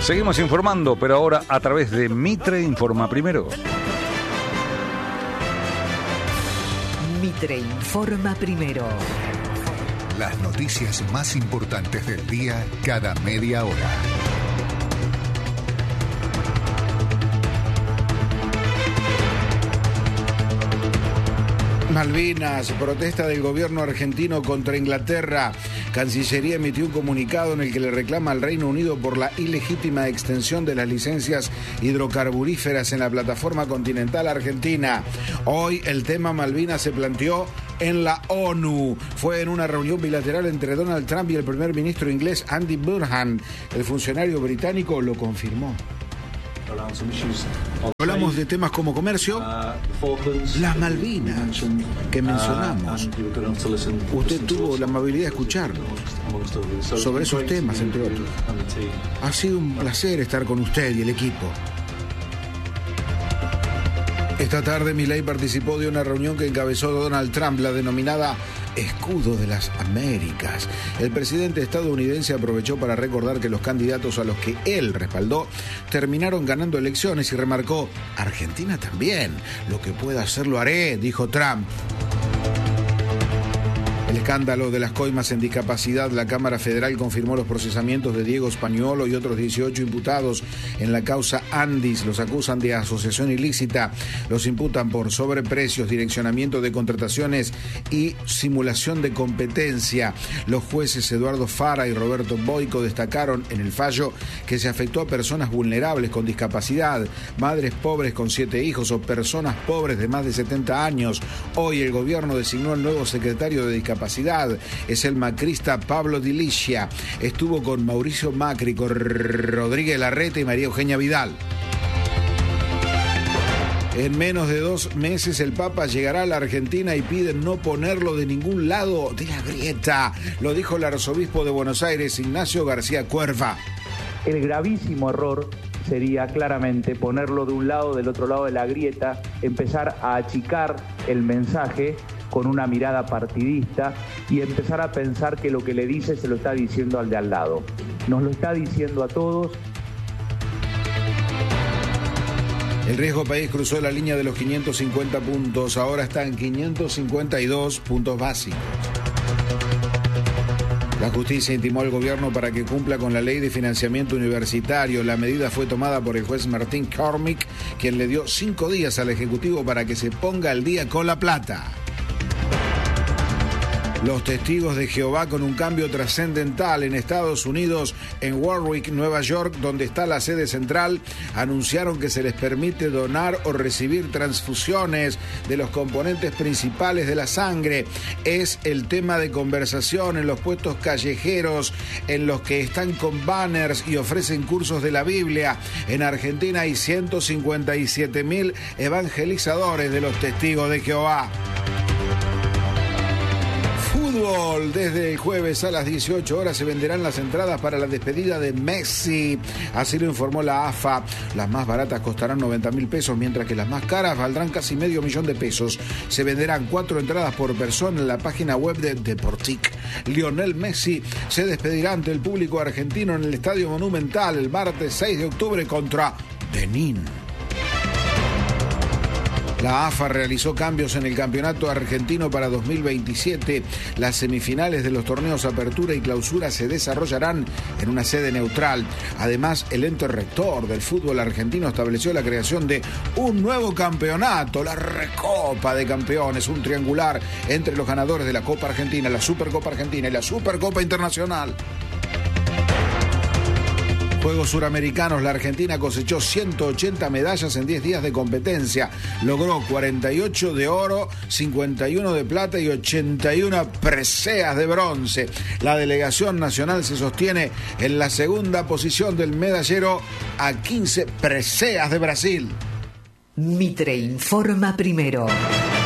Seguimos informando, pero ahora a través de Mitre Informa Primero. Mitre Informa Primero. Las noticias más importantes del día cada media hora. Malvinas, protesta del gobierno argentino contra Inglaterra. Cancillería emitió un comunicado en el que le reclama al Reino Unido por la ilegítima extensión de las licencias hidrocarburíferas en la plataforma continental argentina. Hoy el tema Malvinas se planteó en la ONU. Fue en una reunión bilateral entre Donald Trump y el primer ministro inglés Andy Burnham. El funcionario británico lo confirmó. Hablamos de temas como comercio, las Malvinas que mencionamos. Usted tuvo la amabilidad de escucharnos sobre esos temas, entre otros. Ha sido un placer estar con usted y el equipo. Esta tarde Milei participó de una reunión que encabezó Donald Trump, la denominada Escudo de las Américas. El presidente estadounidense aprovechó para recordar que los candidatos a los que él respaldó terminaron ganando elecciones y remarcó: Argentina también, lo que pueda hacer lo haré, dijo Trump. El escándalo de las coimas en discapacidad. La Cámara Federal confirmó los procesamientos de Diego Spagnuolo y otros 18 imputados en la causa Andis. Los acusan de asociación ilícita. Los imputan por sobreprecios, direccionamiento de contrataciones y simulación de competencia. Los jueces Eduardo Fara y Roberto Boico destacaron en el fallo que se afectó a personas vulnerables con discapacidad, madres pobres con 7 hijos o personas pobres de más de 70 años. Hoy el gobierno designó al nuevo secretario de Discapacidad. Es el macrista Pablo Di Licia. Estuvo con Mauricio Macri, con Rodríguez Larreta y María Eugenia Vidal. En menos de 2 meses el Papa llegará a la Argentina y piden no ponerlo de ningún lado de la grieta. Lo dijo el arzobispo de Buenos Aires, Ignacio García Cuerva. El gravísimo error sería claramente ponerlo de un lado, del otro lado de la grieta, empezar a achicar el mensaje con una mirada partidista y empezar a pensar que lo que le dice se lo está diciendo al de al lado. Nos lo está diciendo a todos. El riesgo país cruzó la línea de los 550 puntos, ahora está en 552 puntos básicos. La justicia intimó al gobierno para que cumpla con la ley de financiamiento universitario. La medida fue tomada por el juez Martín Cormick, quien le dio 5 días al Ejecutivo para que se ponga al día con la plata. Los testigos de Jehová con un cambio trascendental en Estados Unidos, en Warwick, Nueva York, donde está la sede central, anunciaron que se les permite donar o recibir transfusiones de los componentes principales de la sangre. Es el tema de conversación en los puestos callejeros, en los que están con banners y ofrecen cursos de la Biblia. En Argentina hay 157.000 evangelizadores de los testigos de Jehová. Fútbol. Desde el jueves a las 18 horas se venderán las entradas para la despedida de Messi. Así lo informó la AFA. Las más baratas costarán 90.000 pesos, mientras que las más caras valdrán casi $500.000 pesos. Se venderán 4 entradas por persona en la página web de Deportic. Lionel Messi se despedirá ante el público argentino en el Estadio Monumental el martes 6 de octubre contra Benín. La AFA realizó cambios en el campeonato argentino para 2027. Las semifinales de los torneos Apertura y Clausura se desarrollarán en una sede neutral. Además, el ente rector del fútbol argentino estableció la creación de un nuevo campeonato, la Recopa de Campeones, un triangular entre los ganadores de la Copa Argentina, la Supercopa Argentina y la Supercopa Internacional. Juegos Suramericanos. La Argentina cosechó 180 medallas en 10 días de competencia. Logró 48 de oro, 51 de plata y 81 preseas de bronce. La delegación nacional se sostiene en la segunda posición del medallero a 15 preseas de Brasil. Mitre Informa Primero.